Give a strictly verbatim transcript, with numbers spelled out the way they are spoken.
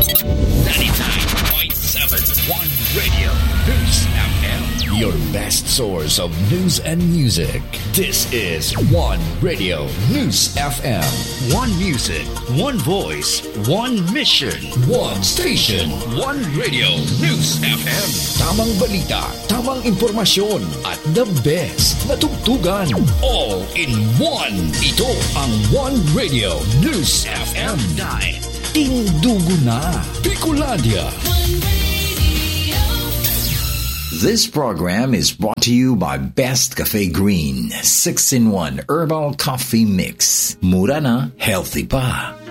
ninety-nine point seven One Radio News F M. Your best source of news and music. This is One Radio News F M. One music, one voice, one mission, one station, one Radio News F M. Tamang balita, tamang impormasyon, at the best na tugtugan. All in one. Ito ang One Radio News F M. Dahil tindugo na Bicolandia. This program is brought to you by Best Cafe Green six in one Herbal Coffee Mix. Mura na, healthy pa.